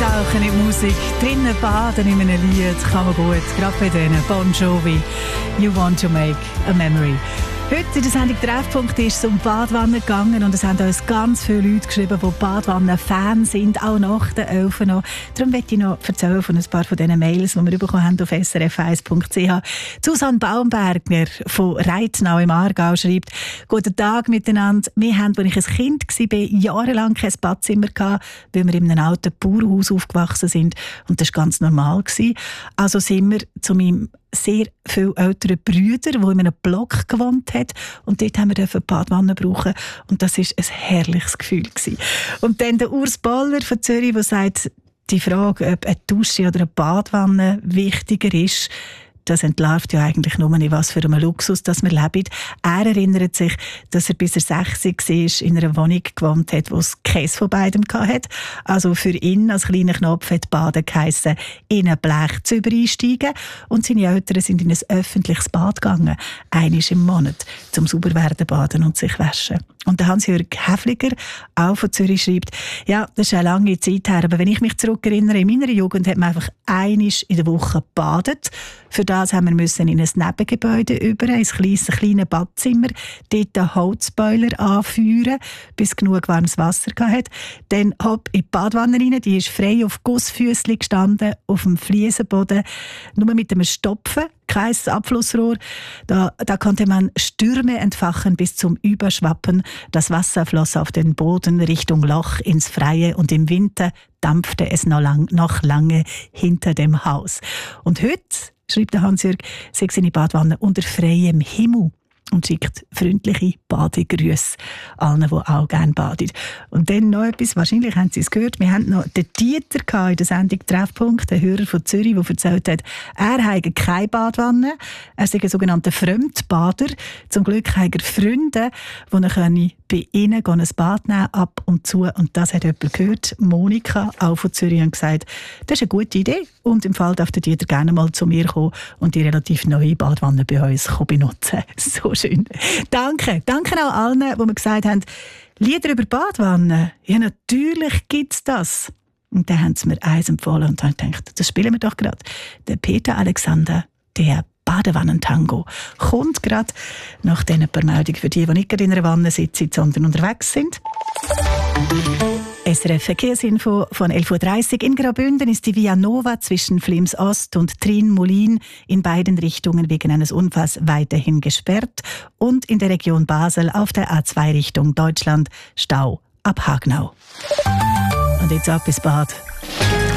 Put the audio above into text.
Eintauchen in die Musik, drinnen baden in einem Lied, kann man gut, gerade bei denen. Bon Jovi, You Want to Make a Memory. Heute in der Sendung «Treffpunkt» ist es um Badwannen gegangen und es haben uns ganz viele Leute geschrieben, die Badwannen-Fans sind, auch nach den 11 noch. Darum möchte ich noch erzählen von ein paar von diesen Mails, die wir bekommen haben auf srf1.ch. Susanne Baumbergner von Reitnau im Aargau schreibt: «Guten Tag miteinander. Wir haben, als ich ein Kind war, jahrelang kein Badzimmer gehabt, weil wir in einem alten Bauernhaus aufgewachsen sind und das war ganz normal. Also sind wir zu meinem sehr viele ältere Brüder, die in einem Block gewohnt haben. Und dort haben wir Badwanne brauchen. Und das war ein herrliches Gefühl gewesen. Und dann der Urs Boller von Zürich, der sagt, die Frage, ob eine Dusche oder eine Badwanne wichtiger ist, das entlarvt ja eigentlich nur nicht, was für einen Luxus das wir leben. Er erinnert sich, dass er bis er 60 war, in einer Wohnung gewohnt hat, wo es keins von beidem hatte. Also für ihn als kleiner Knopf hat Baden geheissen, in ein Blech zu einsteigen. Und seine Eltern sind in ein öffentliches Bad gegangen, einmal im Monat, zum sauber werden baden und sich waschen. Und der Hans-Jörg Häfliger, auch von Zürich, schreibt, ja, das ist eine lange Zeit her, aber wenn ich mich zurückerinnere, in meiner Jugend hat man einfach einmal in der Woche gebadet. Für das haben wir in ein Nebengebäude über, ein kleines Badzimmer, dort einen Holzboiler anfeuern, bis genug warmes Wasser hatte. Dann hopp in die Badwanne rein, die ist frei auf Gussfüssli gestanden, auf dem Fliesenboden, nur mit einem Stopfen, kein Abflussrohr. Da konnte man Stürme entfachen bis zum Überschwappen. Das Wasser floss auf den Boden Richtung Loch ins Freie und im Winter dampfte es noch lange hinter dem Haus. Und heute, schreibt der Hans-Jörg, sei seine Badwanne unter freiem Himmel und schickt freundliche Badegrüße allen, die auch gerne baden. Und dann noch etwas, wahrscheinlich haben Sie es gehört, wir hatten noch den Dieter in der Sendung «Treffpunkt», der Hörer von Zürich, der erzählt hat, er habe keine Badwanne, er sei ein sogenannter Fremdbader. Zum Glück hat er Freunde, die er bei ihnen ein Bad nehmen, ab und zu. Und das hat jemand gehört, Monika, auch von Zürich, und gesagt, das ist eine gute Idee. Und im Fall darf der Dieter gerne mal zu mir kommen und die relativ neue Badwanne bei uns benutzen. So schön. Danke. Danke auch allen, die mir gesagt haben, Lieder über Badwannen. Ja, natürlich gibt es das. Und dann haben sie mir eins empfohlen und dann gedacht, das spielen wir doch gerade. Der Peter Alexander, der Badewannentango, kommt gerade nach diesen paar Meldungen für die nicht gerade in einer Wanne sitzen, sondern unterwegs sind. SRF Verkehrsinfo von 11.30 Uhr. In Graubünden ist die Via Nova zwischen Flims Ost und Trin-Molin in beiden Richtungen wegen eines Unfalls weiterhin gesperrt. Und in der Region Basel auf der A2 Richtung Deutschland Stau ab Hagnau. Und jetzt ab ins Bad.